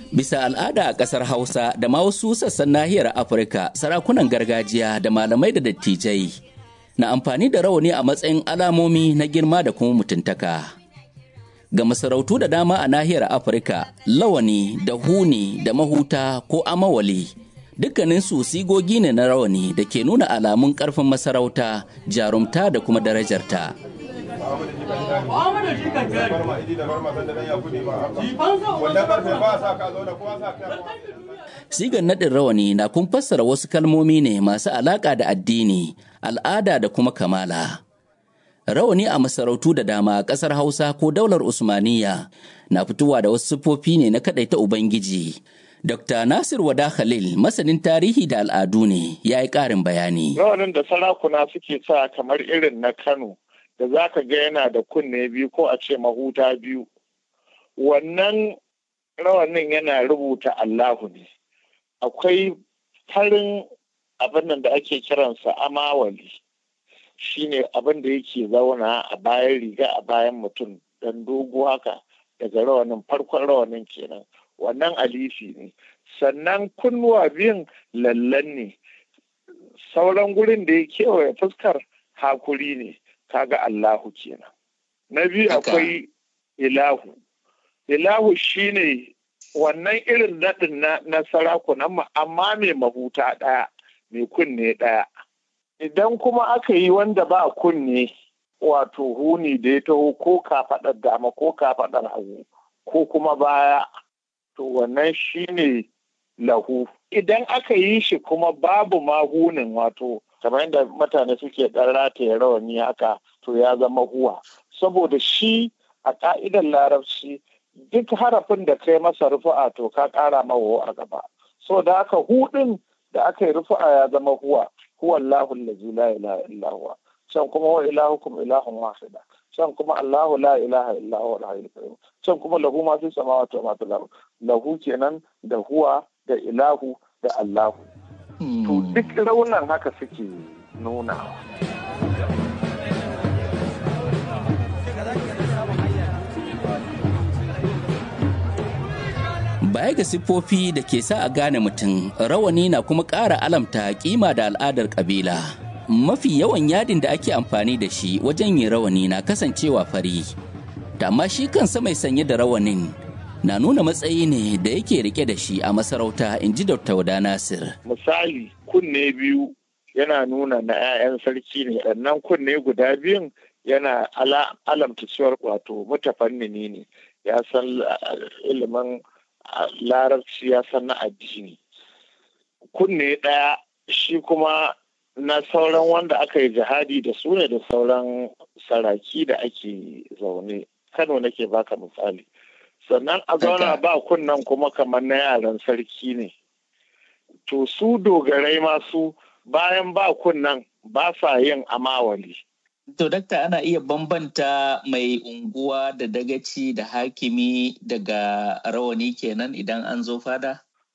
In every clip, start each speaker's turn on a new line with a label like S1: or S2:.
S1: Bisa al'ada a ƙasar Hausa da ma wasu sassan nahiyar Afirka, sarakunan gargajiya da malamai da dattijai na amfani da rawani a matsayin alamomi na girma da kuma mutuntaka. Ga masarautu da dama a nahiyar Afirka, lawani da huni da mahuta ko amawali dukkaninsu sigogi ne na rawani da ke nuna alamun ƙarfin masarauta, jarumta da kuma darajarta. Sigar naɗin rawani na kun fassara wasu kalmomi ne masu alaƙa da addini, al'ada da kuma kamala. Rawani a masarautu da dama a ƙasar Hausa ko daular Usmaniyya na fitowa da wasu siffofi ne na kaɗaita Ubangiji. Dr. Nasir Wada Khalil, masanin tarihi da al'adu ne, ya yi ƙarin bayani.
S2: Rawanin da sarakuna suke sa kamar irin na Kano, da za ka ga yana da kunne biyu ko a ce mahuta biyu. Wannan rawanin yana rubuta Allahu ne. Akwai farin abin da ake kiransa amawali. Shi ne abin da yake zauna a bayan riga a bayan mutum dan dogo haka daga rawanin farkon rawanin kenan. Wannan alifi ne. Sannan kunnuwa biyun lallan ne. Sauran gurin da ya kewaye fuskar hakuri ne. Kaga Allahu kenan. Na biyu akwai ilahu. Ilahu shine wannan irin daɗin na sarakunan amma mai mahuta ɗaya, mai kunne ɗaya. Idan kuma aka yi wanda ba kunne, wato huni da ya taho ko kafaɗar dama ko kafaɗar hagu ko kuma baya, to wannan shine lahu. Idan aka yi shi kuma babu mahunin, wato kamar yadda mutane suke ɗan rataye rawani haka, to ya zama huwa. Saboda shi a ƙa'idar larabci duk harafin da kai masa rufu'a to ka ƙara mawa a gaba. So da haka hudin da aka yi rufu'a ya zama huwa. Huwa Allahu allazi la ilaha illa huwa. Can kuma wa ilahukum ilahun wahida. Can kuma Allahu la ilaha illa huwa al-hayyul qayyum. Can kuma lahu ma fi samawati wa ma fil ardh. Lahu kenan da huwa da ilahu da Allahu. To duk raunan haka suke nunawa.
S1: Baya ga siffofi da ke sa a gane mutum, rawani na kuma ƙara alamta kima da al'adar ƙabila. Mafi yawan yadin da ake amfani da shi wajen yin rawani na kasancewa fari. Da amma shi kansa mai sanye da rawanin na nuna matsayi ne da yake rike da shi a masarauta, in ji Dr. Wada Nasir.
S2: Misali, kunne biyu yana nuna na 'ya'yan sarki ne, ɗannan kunne guda biyun yana alamta cewar wato mutafannini ne, ya san ilimin larabci, ya san na addini. Kunne ɗaya shi kuma na sauran wanda aka yi jihadi da su ne da sauran saraki da ake zaune. Kano nake baka misali. Sannan a zauna ba kunnan kuma kamar na yaran sarki ne. To su dogarai masu bayan ba kunnan ba sa yin amawali.
S3: To, dakta, ana iya bambanta mai unguwa da dagaci da hakimi daga rawani kenan idan an zo fada?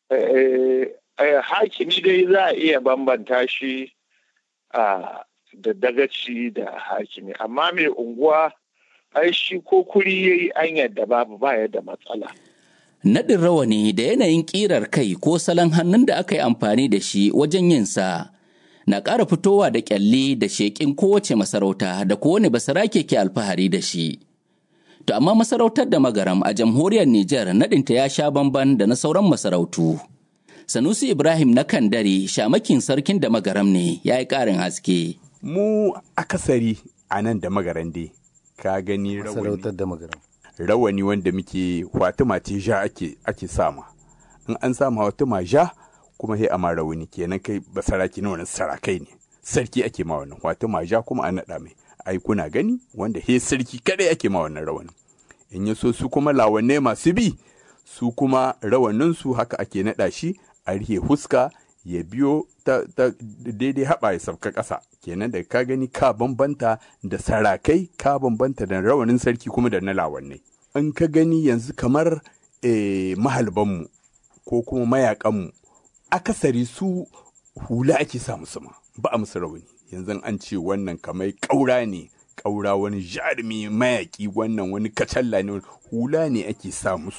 S2: Hakimi dai za a iya bambanta shi da dagaci da hakimi, amma mai unguwa ai shi ko kuri yayi an yadda babu ba yadda matsala.
S1: Naɗin rawani da yanayin ƙirar kai ko salon hannun da aka yi amfani da shi wajen yin sa na ƙara fitowa da ƙyalli da sheƙin kowace masarauta da kowane basarake ke alfahari da shi. To amma masarautar da Magaram a jamhuriyar Nijar naɗinta ya sha bamban da na sauran masarautu. Sanusi Ibrahim na Kandari, shamakin sarkin da Magaram ne, ya yi ƙarin haske.
S4: Mu akasari a nan da Magaran dai, ka gani rawani wanda muke Fatima ce ja ake sama. In an sama Fatima ja, kuma sai a ma rawani kenan kai basaraki na wannan sarakai ne, sarki ake ma wannan, wato maja kuma an naɗa mai. Ai kuna gani wanda he sarki kadai ake ma wannan rawanin. In ya so su kuma lawanne masu bi, su kuma rawaninsu haka ake naɗa shi a rihe huska ya biyo ta daidai haɓa ya sauka ƙasa. Kenan da ka gani ka bambanta da sarakai, ka bambanta da rawanin sarki kuma da na lawanne. In ka gani yanzu kamar mahalbanmu ko kuma mayaƙanmu, akasari su hula ake sa musu ma, ba a musu rawani. Yanzu an ce wannan kamar ƙaura ne, ƙaura wani jarumi mayaƙi, wannan wani kacalla ne, hula ne ake sa musu.